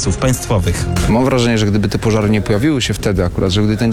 Lasów Państwowych. Mam wrażenie, że gdyby te pożary nie pojawiły się wtedy akurat, że gdy ten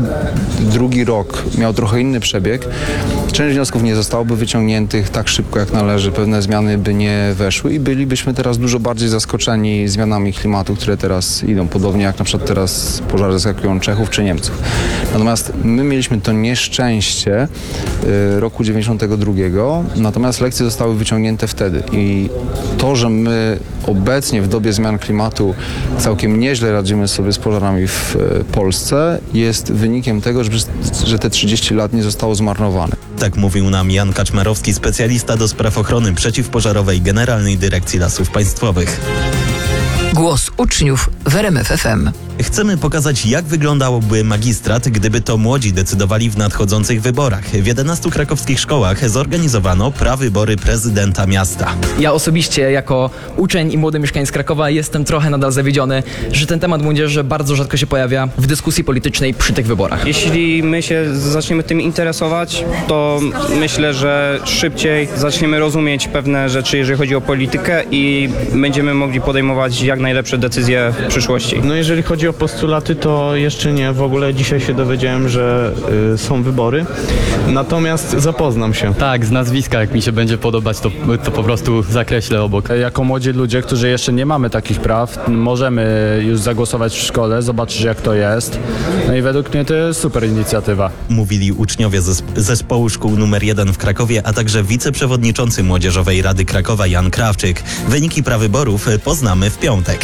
92 rok miał trochę inny przebieg, część wniosków nie zostałoby wyciągniętych tak szybko jak należy, pewne zmiany by nie weszły i bylibyśmy teraz dużo bardziej zaskoczeni zmianami klimatu, które teraz idą, podobnie jak na przykład teraz pożary zaskakują Czechów czy Niemców. Natomiast my mieliśmy to nieszczęście roku 92, natomiast lekcje zostały wyciągnięte wtedy i to, że my obecnie w dobie zmian klimatu całkiem nieźle radzimy sobie z pożarami w Polsce, jest wynikiem tego, że te 30 lat nie zostało zmarnowane. Tak mówił nam Jan Kaczmarowski, specjalista do spraw ochrony przeciwpożarowej Generalnej Dyrekcji Lasów Państwowych. Głos uczniów w RMF FM. Chcemy pokazać, jak wyglądałby magistrat, gdyby to młodzi decydowali w nadchodzących wyborach. W 11 krakowskich szkołach zorganizowano prawybory prezydenta miasta. Ja osobiście jako uczeń i młody mieszkaniec Krakowa jestem trochę nadal zawiedziony, że ten temat młodzieży bardzo rzadko się pojawia w dyskusji politycznej przy tych wyborach. Jeśli my się zaczniemy tym interesować, to myślę, że szybciej zaczniemy rozumieć pewne rzeczy, jeżeli chodzi o politykę i będziemy mogli podejmować jak najlepsze decyzje w przyszłości. No jeżeli chodzi o postulaty, to jeszcze nie. W ogóle dzisiaj się dowiedziałem, że są wybory. Natomiast zapoznam się. Tak, z nazwiska, jak mi się będzie podobać, to po prostu zakreślę obok. Jako młodzi ludzie, którzy jeszcze nie mamy takich praw, możemy już zagłosować w szkole, zobaczyć jak to jest. No i według mnie to jest super inicjatywa. Mówili uczniowie zespołu szkół nr 1 w Krakowie, a także wiceprzewodniczący Młodzieżowej Rady Krakowa Jan Krawczyk. Wyniki prawyborów poznamy w piątek.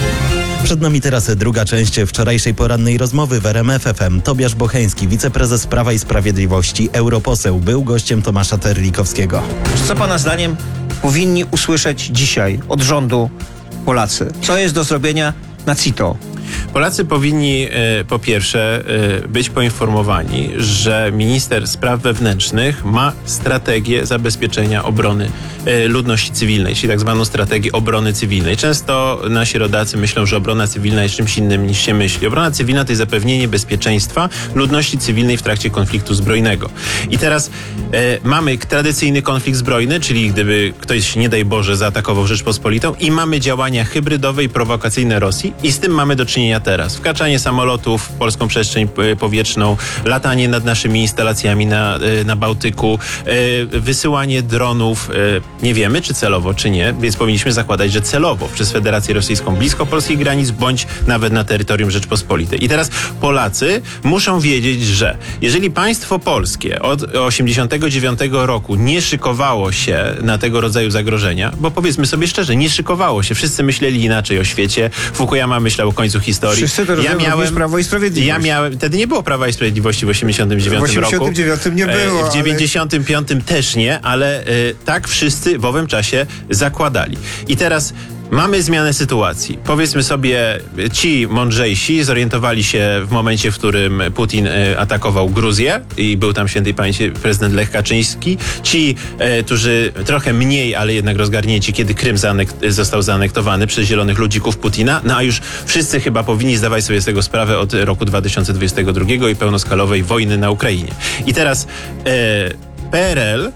Przed nami teraz druga część wczorajszej porannej rozmowy w RMF FM. Tobiasz Bocheński, wiceprezes Prawa i Sprawiedliwości, europoseł, był gościem Tomasza Terlikowskiego. Co pana zdaniem powinni usłyszeć dzisiaj od rządu Polacy? Co jest do zrobienia na CITO? Polacy powinni po pierwsze być poinformowani, że minister spraw wewnętrznych ma strategię zabezpieczenia obrony ludności cywilnej, czyli tak zwaną strategię obrony cywilnej. Często nasi rodacy myślą, że obrona cywilna jest czymś innym niż się myśli. Obrona cywilna to jest zapewnienie bezpieczeństwa ludności cywilnej w trakcie konfliktu zbrojnego. I teraz mamy tradycyjny konflikt zbrojny, czyli gdyby ktoś, nie daj Boże, zaatakował Rzeczpospolitą i mamy działania hybrydowe i prowokacyjne Rosji i z tym mamy do czynienia teraz. Wkraczanie samolotów w polską przestrzeń powietrzną, latanie nad naszymi instalacjami na Bałtyku, wysyłanie dronów, nie wiemy czy celowo, czy nie, więc powinniśmy zakładać, że celowo przez Federację Rosyjską blisko polskich granic, bądź nawet na terytorium Rzeczpospolitej. I teraz Polacy muszą wiedzieć, że jeżeli państwo polskie od 1989 roku nie szykowało się na tego rodzaju zagrożenia, bo powiedzmy sobie szczerze, nie szykowało się, wszyscy myśleli inaczej o świecie, Fukuyama myślał o końcu historii. Wszyscy to Prawo i Sprawiedliwość. Wtedy nie było Prawa i Sprawiedliwości w 89 roku. W 89 nie było. W 95 też nie, ale tak wszyscy w owym czasie zakładali. I teraz mamy zmianę sytuacji. Powiedzmy sobie, ci mądrzejsi zorientowali się w momencie, w którym Putin atakował Gruzję i był tam świętej pamięci prezydent Lech Kaczyński. Ci, którzy trochę mniej, ale jednak rozgarnięci, kiedy Krym został zaanektowany przez zielonych ludzików Putina. No a już wszyscy chyba powinni zdawać sobie z tego sprawę od roku 2022 i pełnoskalowej wojny na Ukrainie. I teraz PRL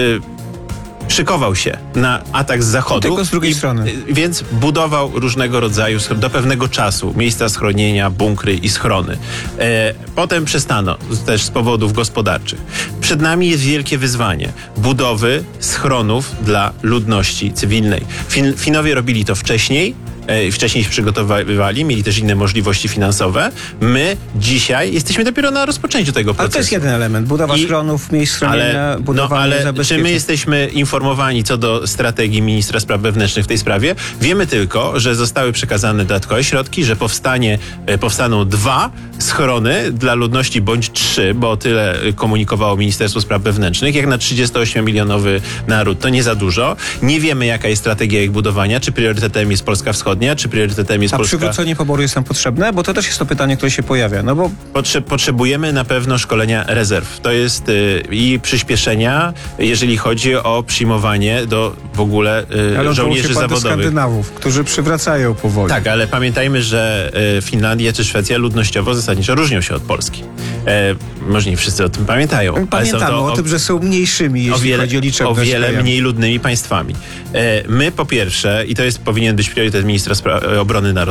szykował się na atak z zachodu. Tylko z drugiej strony. Więc budował różnego rodzaju do pewnego czasu miejsca schronienia, bunkry i schrony. Potem przestano, też z powodów gospodarczych. Przed nami jest wielkie wyzwanie budowy schronów dla ludności cywilnej. Finowie robili to wcześniej się przygotowywali, mieli też inne możliwości finansowe. My dzisiaj jesteśmy dopiero na rozpoczęciu tego procesu. Ale to jest jeden element. Budowa schronów, miejsc schronienia, budowanie zabezpieczeń. Czy my jesteśmy informowani co do strategii ministra spraw wewnętrznych w tej sprawie? Wiemy tylko, że zostały przekazane dodatkowe środki, że powstaną 2 schrony dla ludności bądź 3, bo tyle komunikowało Ministerstwo Spraw Wewnętrznych. Jak na 38-milionowy naród to nie za dużo. Nie wiemy, jaka jest strategia ich budowania. Czy priorytetem jest Polska Wschodnia, czy priorytetem jest Polska... A przywrócenie poboru jest nam potrzebne? Bo to też jest to pytanie, które się pojawia. No bo... Potrzebujemy na pewno szkolenia rezerw. To jest i przyspieszenia, jeżeli chodzi o przyjmowanie do w ogóle żołnierzy zawodowych. Skandynawów, którzy przywracają powoli. Tak, ale pamiętajmy, że Finlandia czy Szwecja ludnościowo zasadniczo różnią się od Polski. Może nie wszyscy o tym pamiętają. Pamiętamy o tym, że są mniejszymi, jeśli chodzi o liczebność. O wiele mniej ludnymi państwami. My po pierwsze, i to powinien być priorytet ministra obrony narodowej,